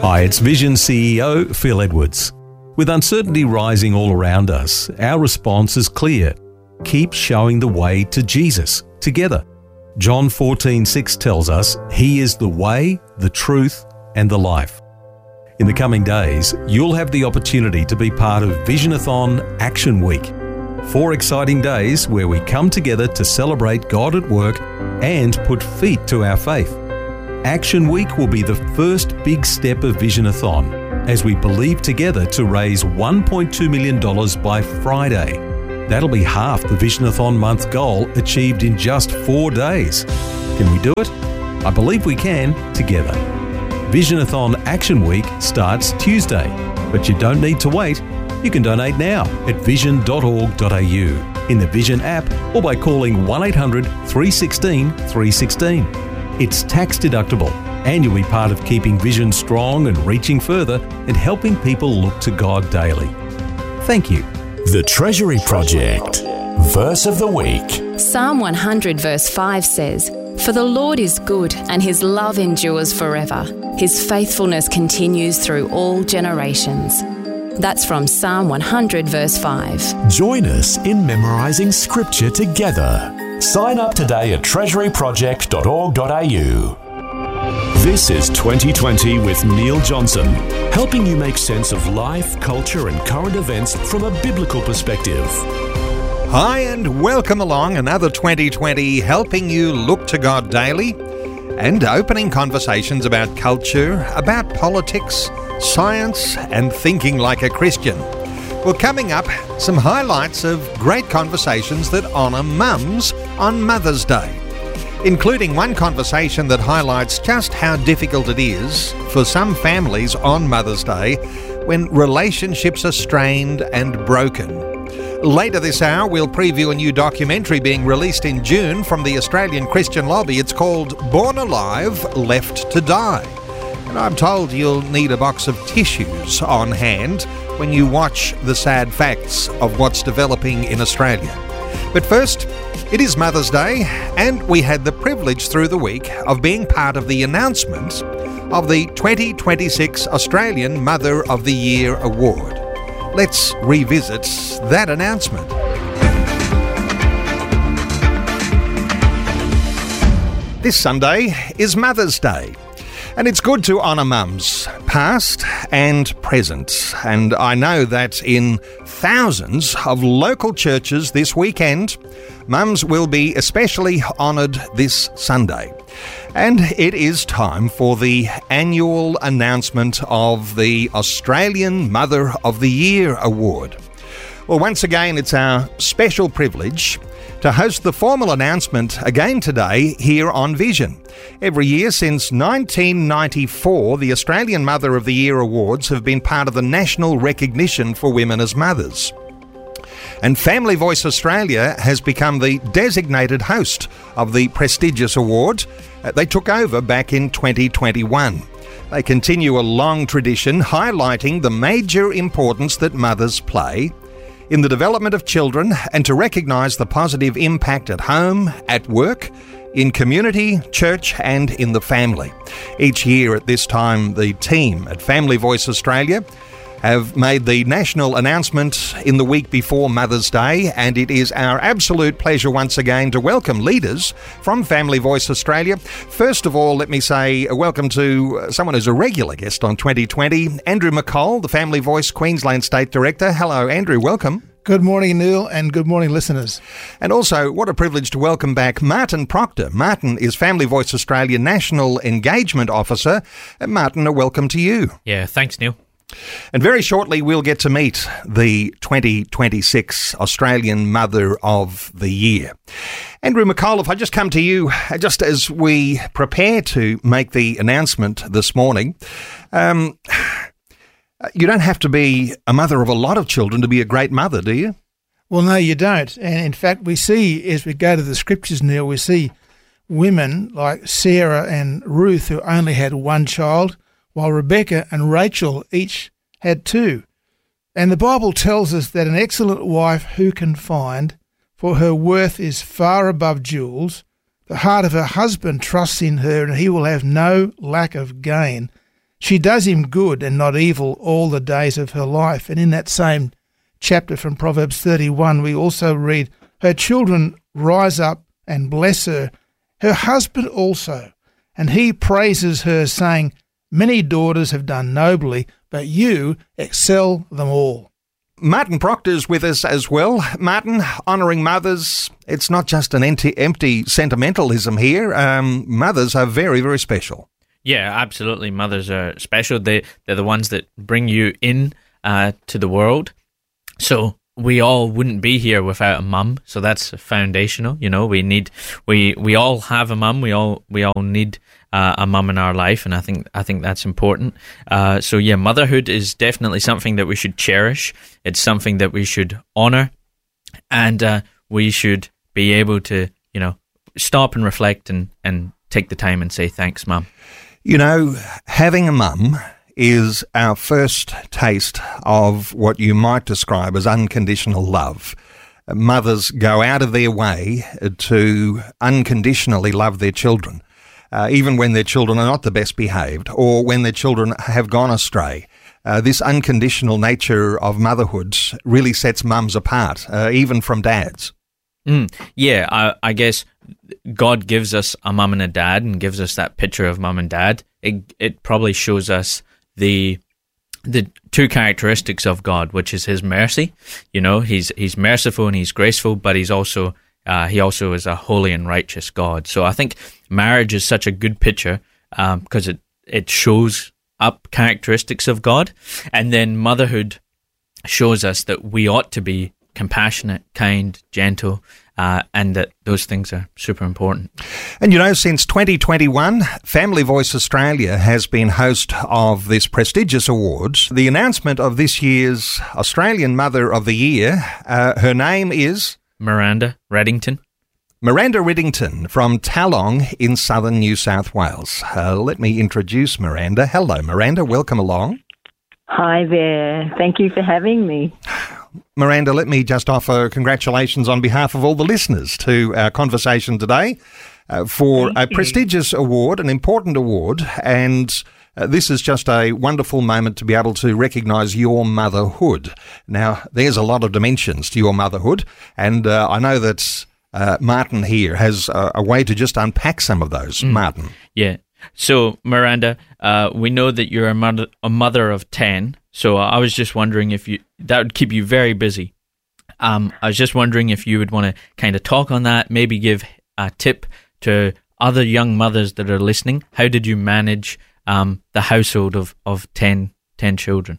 Hi, it's Vision CEO Phil Edwards. With uncertainty rising all around us, our response is clear. Keep showing the way to Jesus together. John 14:6 tells us He is the way, the truth, and the life. In the coming days, you'll have the opportunity to be part of Visionathon Action Week. 4 exciting days where we come together to celebrate God at work and put feet to our faith. Action Week will be the first big step of Visionathon as we believe together to raise $1.2 million by Friday. That'll be half the Visionathon month goal achieved in just 4 days. Can we do it? I believe we can together. Visionathon Action Week starts Tuesday, but you don't need to wait. You can donate now at vision.org.au, in the Vision app, or by calling 1-800-316-316. It's tax deductible, and you'll be part of keeping Vision strong and reaching further and helping people look to God daily. Thank you. The Treasury Project. Verse of the Week. Psalm 100 verse 5 says, "For the Lord is good, and His love endures forever. His faithfulness continues through all generations." That's from Psalm 100 verse 5. Join us in memorising Scripture together. Sign up today at treasuryproject.org.au. This is 2020 with Neil Johnson, helping you make sense of life, culture and current events from a biblical perspective. Hi and welcome along another 2020, helping you look to God daily and opening conversations about culture, about politics, science and thinking like a Christian. Well, coming up, some highlights of great conversations that honour mums on Mother's Day, including one conversation that highlights just how difficult it is for some families on Mother's Day when relationships are strained and broken. Later this hour, we'll preview a new documentary being released in June from the Australian Christian Lobby. It's called Born Alive, Left to Die. And I'm told you'll need a box of tissues on hand when you watch the sad facts of what's developing in Australia. But first, it is Mother's Day, and we had the privilege through the week of being part of the announcement of the 2026 Australian Mother of the Year Award. Let's revisit that announcement. This Sunday is Mother's Day. And it's good to honour mums, past and present. And I know that in thousands of local churches this weekend, mums will be especially honoured this Sunday. And it is time for the annual announcement of the Australian Mother of the Year Award. Well, once again, it's our special privilege to host the formal announcement again today here on Vision. Every year since 1994, the Australian Mother of the Year Awards have been part of the national recognition for women as mothers. And Family Voice Australia has become the designated host of the prestigious award. They took over back in 2021. They continue a long tradition highlighting the major importance that mothers play in the development of children and to recognise the positive impact at home, at work, in community, church and in the family. Each year at this time, the team at Family Voice Australia have made the national announcement in the week before Mother's Day, and it is our absolute pleasure once again to welcome leaders from Family Voice Australia. First of all, let me say welcome to someone who's a regular guest on 2020, Andrew McColl, the Family Voice Queensland State Director. Hello, Andrew, welcome. Good morning, Neil, and good morning, listeners. And also, what a privilege to welcome back Martin Proctor. Martin is Family Voice Australia National Engagement Officer. Martin, a welcome to you. Yeah, thanks, Neil. And very shortly, we'll get to meet the 2026 Australian Mother of the Year. Andrew McColl, if I just come to you, just as we prepare to make the announcement this morning, you don't have to be a mother of a lot of children to be a great mother, do you? Well, no, you don't. And in fact, we see, as we go to the scriptures, Neil, we see women like Sarah and Ruth who only had one child, while Rebecca and Rachel each had 2. And the Bible tells us that an excellent wife who can find, for her worth is far above jewels. The heart of her husband trusts in her, and he will have no lack of gain. She does him good and not evil all the days of her life. And in that same chapter from Proverbs 31, we also read, her children rise up and bless her, her husband also, and he praises her, saying, many daughters have done nobly, but you excel them all. Martin Proctor's with us as well. Martin, honouring mothers, it's not just an empty sentimentalism here. Mothers are very, very special. Yeah, absolutely. Mothers are special. They're the ones that bring you in to the world. So we all wouldn't be here without a mum. So that's foundational. You know, we all have a mum. We all need a mum in our life, and I think that's important. So yeah, motherhood is definitely something that we should cherish. It's something that we should honour, and we should be able to, you know, stop and reflect and take the time and say thanks, Mum. You know, having a mum is our first taste of what you might describe as unconditional love. Mothers go out of their way to unconditionally love their children, even when their children are not the best behaved or when their children have gone astray. This unconditional nature of motherhood really sets mums apart, even from dads. Yeah, I guess God gives us a mum and a dad and gives us that picture of mum and dad. It probably shows us the two characteristics of God, which is his mercy. You know, he's merciful and he's graceful, but he also is a holy and righteous God. So I think marriage is such a good picture because it shows up characteristics of God, and then motherhood shows us that we ought to be compassionate, kind, gentle, and that those things are super important. And you know, since 2021, Family Voice Australia has been host of this prestigious awards. The announcement of this year's Australian Mother of the Year, her name is Miranda Reddington. Miranda Reddington from Tallong in southern New South Wales. Let me introduce Miranda. Hello, Miranda. Welcome along. Hi there. Thank you for having me. Miranda, let me just offer congratulations on behalf of all the listeners to our conversation today for a prestigious award, an important award, and this is just a wonderful moment to be able to recognise your motherhood. Now, there's a lot of dimensions to your motherhood, and I know that Martin here has a way to just unpack some of those. Martin. Yeah. So, Miranda, we know that you're a mother of 10, so I was just wondering if that would keep you very busy. I was just wondering if you would want to kind of talk on that, maybe give a tip to other young mothers that are listening. How did you manage the household of 10 children?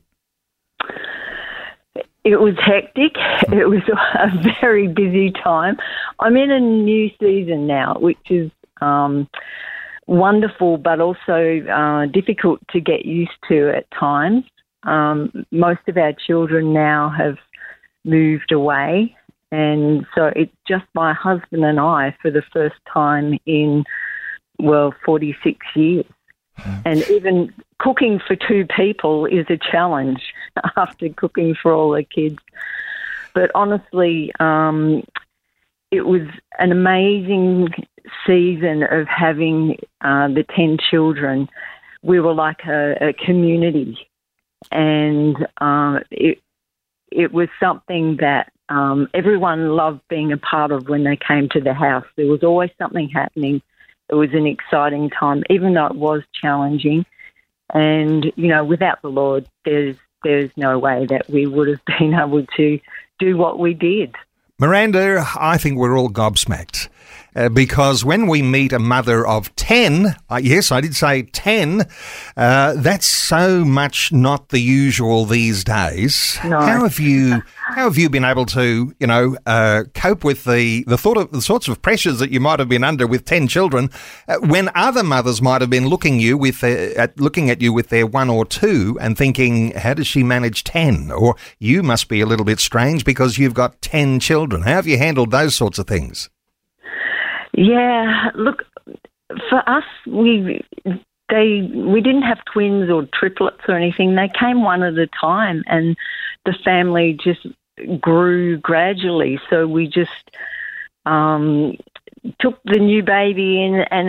It was hectic. It was a very busy time. I'm in a new season now, which is wonderful, but also difficult to get used to at times. Most of our children now have moved away, and so it's just my husband and I for the first time in, 46 years. And even cooking for two people is a challenge after cooking for all the kids. But honestly, it was an amazing season of having the 10 children. We were like a community, and it was something that everyone loved being a part of when they came to the house. There was always something happening. It was an exciting time, even though it was challenging. And, you know, without the Lord, there's no way that we would have been able to do what we did. Miranda, I think we're all gobsmacked because when we meet a mother of 10, yes, I did say 10, that's so much not the usual these days. No. How have you been able to, cope with the sorts of pressures that you might have been under with 10 children when other mothers might have been looking at you with their one or two and thinking, how does she manage 10? Or you must be a little bit strange because you've got 10 children. How have you handled those sorts of things? Yeah, look, for us, we didn't have twins or triplets or anything. They came one at a time, and the family just grew gradually. So we just took the new baby in, and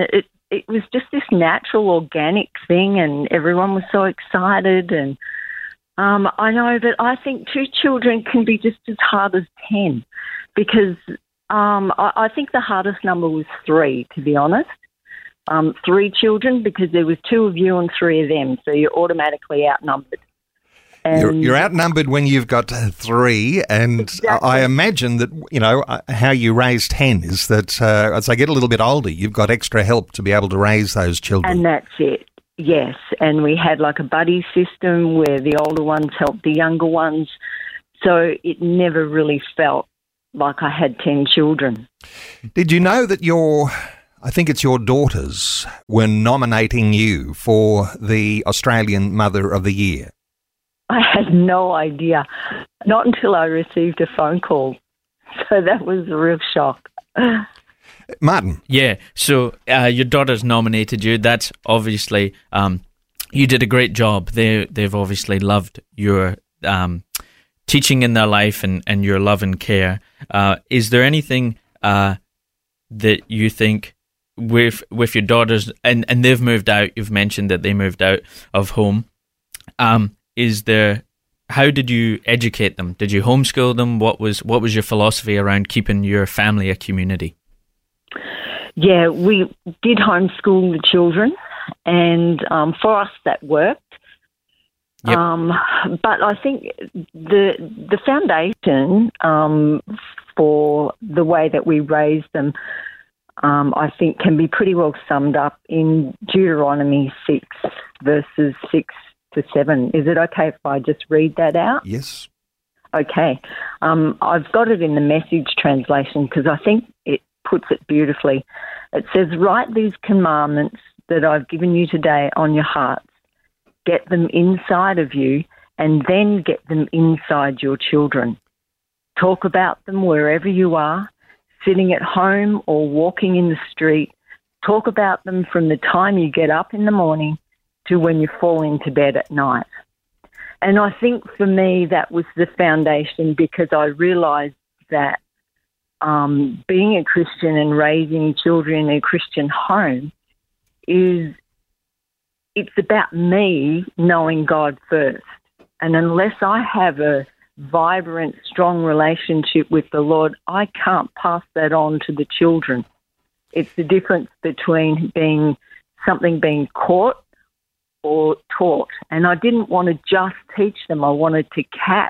it was just this natural, organic thing, and everyone was so excited. And I know that I think 2 children can be just as hard as 10, because I think the hardest number was 3, to be honest. 3 children, because there was 2 of you and 3 of them, so you're automatically outnumbered. You're outnumbered when you've got 3, and exactly. I imagine that, how you raise 10 is that as they get a little bit older, you've got extra help to be able to raise those children. And that's it, yes. And we had like a buddy system where the older ones helped the younger ones, so it never really felt like I had 10 children. Did you know that I think it's your daughters were nominating you for the Australian Mother of the Year? I had no idea, not until I received a phone call. So that was a real shock. Martin. Yeah, so your daughters nominated you. That's obviously, you did a great job. They've obviously loved your teaching in their life and your love and care. Is there anything that you think with your daughters, and they've moved out, you've mentioned that they moved out of home, how did you educate them? Did you homeschool them? What was your philosophy around keeping your family a community? Yeah, we did homeschool the children, and for us that worked. Yep. But I think the foundation for the way that we raised them, I think, can be pretty well summed up in Deuteronomy 6, verses 6 to 7. Is it okay if I just read that out? Yes. Okay. I've got it in the Message translation because I think it puts it beautifully. It says, "Write these commandments that I've given you today on your hearts. Get them inside of you, and then get them inside your children. Talk about them wherever you are, sitting at home or walking in the street. Talk about them from the time you get up in the morning to when you fall into bed at night." And I think for me that was the foundation, because I realised that being a Christian and raising children in a Christian home it's about me knowing God first. And unless I have a vibrant, strong relationship with the Lord, I can't pass that on to the children. It's the difference between being caught or taught. And I didn't want to just teach them. I wanted to catch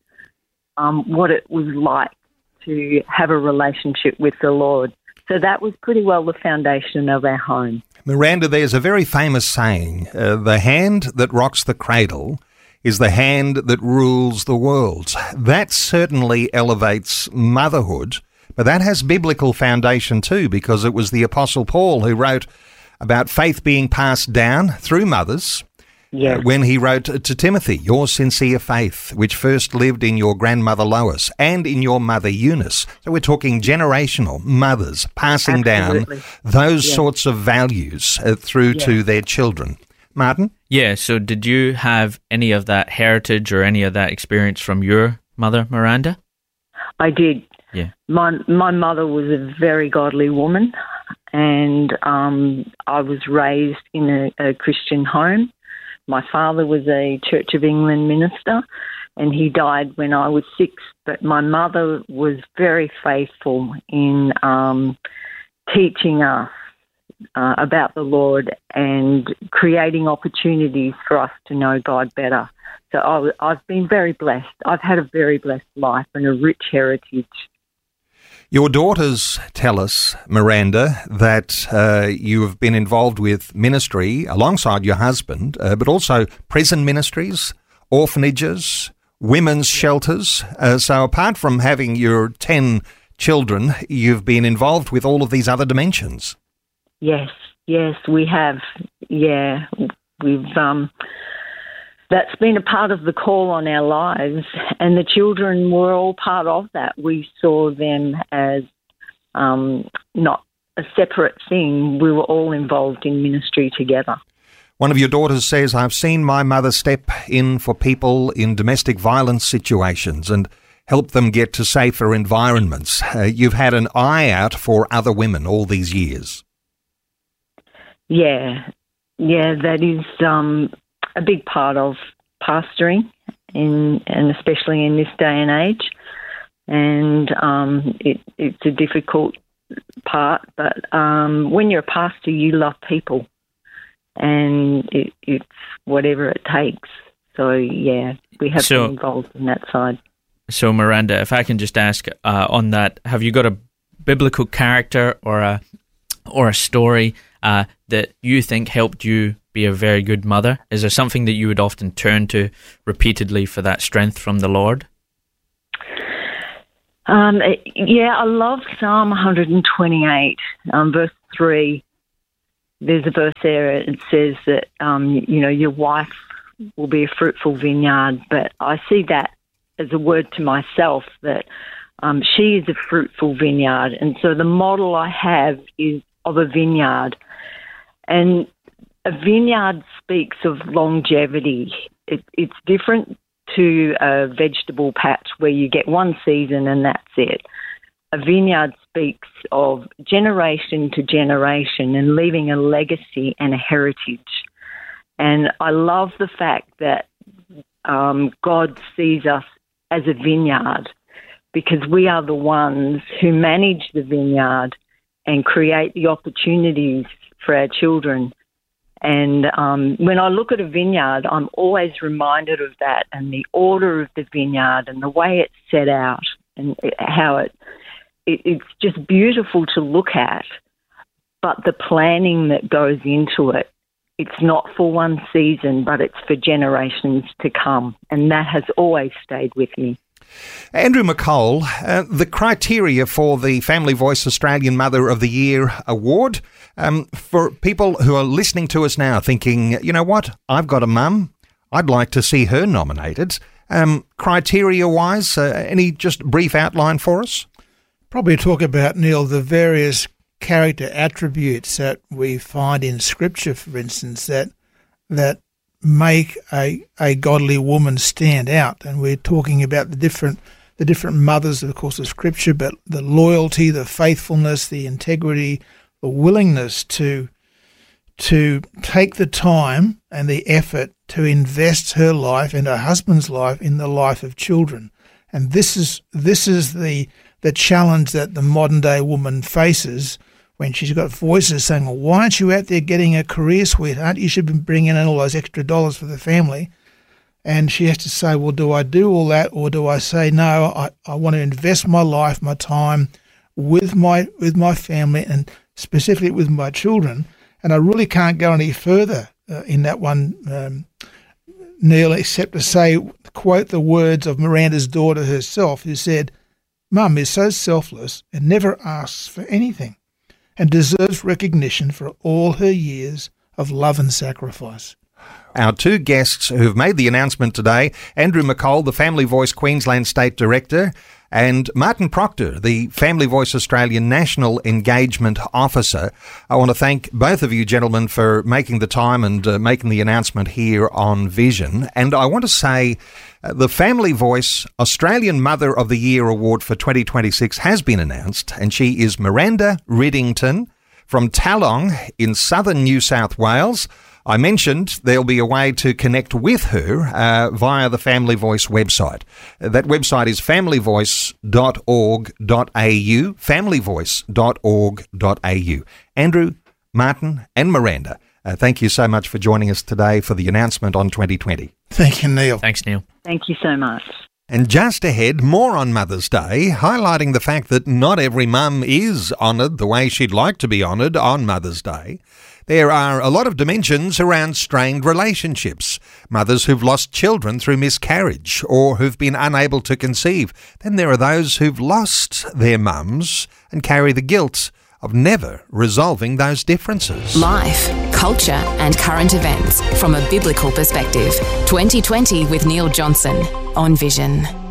what it was like to have a relationship with the Lord. So that was pretty well the foundation of our home. Miranda, there's a very famous saying, the hand that rocks the cradle is the hand that rules the world. That certainly elevates motherhood, but that has biblical foundation too, because it was the Apostle Paul who wrote about faith being passed down through mothers. Yes. When he wrote to Timothy, "Your sincere faith, which first lived in your grandmother Lois and in your mother Eunice." So we're talking generational mothers passing Absolutely. down those sorts of values through to their children. Martin? Yeah, so did you have any of that heritage or any of that experience from your mother, Miranda? I did. Yeah. My mother was a very godly woman, and I was raised in a Christian home. My father was a Church of England minister, and he died when I was 6. But my mother was very faithful in teaching us about the Lord and creating opportunities for us to know God better. So I've been very blessed. I've had a very blessed life and a rich heritage. Your daughters tell us, Miranda, that you have been involved with ministry alongside your husband, but also prison ministries, orphanages, women's shelters. So apart from having your 10 children, you've been involved with all of these other dimensions. Yes, we have. Yeah, we've. That's been a part of the call on our lives, and the children were all part of that. We saw them as not a separate thing. We were all involved in ministry together. One of your daughters says, "I've seen my mother step in for people in domestic violence situations and help them get to safer environments." You've had an eye out for other women all these years. Yeah, that is a big part of pastoring, and especially in this day and age. And it's a difficult part, but when you're a pastor, you love people, and it's whatever it takes. So, yeah, we have been involved in that side. So, Miranda, if I can just ask on that, have you got a biblical character or a story that you think helped you be a very good mother? Is there something that you would often turn to repeatedly for that strength from the Lord? I love Psalm 128, verse 3. There's a verse there, it says that, your wife will be a fruitful vineyard, but I see that as a word to myself that she is a fruitful vineyard. And so the model I have is of a vineyard. And a vineyard speaks of longevity. It's different to a vegetable patch where you get one season and that's it. A vineyard speaks of generation to generation and leaving a legacy and a heritage. And I love the fact that God sees us as a vineyard, because we are the ones who manage the vineyard and create the opportunities for our children. And when I look at a vineyard, I'm always reminded of that and the order of the vineyard and the way it's set out and how it's just beautiful to look at. But the planning that goes into it, it's not for one season, but it's for generations to come. And that has always stayed with me. Andrew McColl, the criteria for the Family Voice Australian Mother of the Year Award, for people who are listening to us now thinking, you know what, I've got a mum, I'd like to see her nominated. Criteria-wise, any just brief outline for us? Probably talk about, Neil, the various character attributes that we find in Scripture, for instance, that make a godly woman stand out. And we're talking about the different mothers, of course, of Scripture, but the loyalty, the faithfulness, the integrity, the willingness to take the time and the effort to invest her life and her husband's life in the life of children. And this is the challenge that the modern day woman faces when she's got voices saying, well, why aren't you out there getting a career, sweetheart? You should be bringing in all those extra dollars for the family. And she has to say, well, do I do all that, or do I say, no, I want to invest my life, my time with my family and specifically with my children. And I really can't go any further in that one, Neil, except to say, quote the words of Miranda's daughter herself, who said, Mum is so selfless and never asks for anything and deserves recognition for all her years of love and sacrifice. Our two guests who've made the announcement today, Andrew McColl, the Family Voice Queensland State Director, and Martin Proctor, the Family Voice Australian National Engagement Officer. I want to thank both of you gentlemen for making the time and making the announcement here on Vision. And I want to say the Family Voice Australian Mother of the Year Award for 2026 has been announced, and she is Miranda Riddington from Tallong in southern New South Wales. I mentioned there'll be a way to connect with her via the Family Voice website. That website is familyvoice.org.au, familyvoice.org.au. Andrew, Martin and Miranda, thank you so much for joining us today for the announcement on 2020. Thank you, Neil. Thanks, Neil. Thank you so much. And just ahead, more on Mother's Day, highlighting the fact that not every mum is honoured the way she'd like to be honoured on Mother's Day. There are a lot of dimensions around strained relationships, mothers who've lost children through miscarriage or who've been unable to conceive. Then there are those who've lost their mums and carry the guilt of never resolving those differences. Life, culture and current events from a biblical perspective. 2020 with Neil Johnson on Vision.